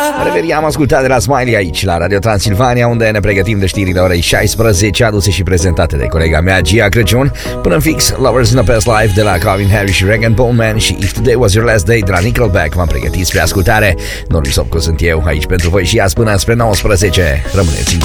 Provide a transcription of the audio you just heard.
Reveriam ascultat de la Smiley aici, la Radio Transilvania, unde ne pregătim de știrile orei 16, aduse și prezentate de colega mea, Gia Crăciun. Până în fix, Lovers in a Past Life de la Calvin Harris și Regan Bowman și If Today Was Your Last Day de la Nickelback v-am pregătit spre ascultare. Norul Sopcu sunt eu, aici pentru voi și azi până spre 19. Rămâneți în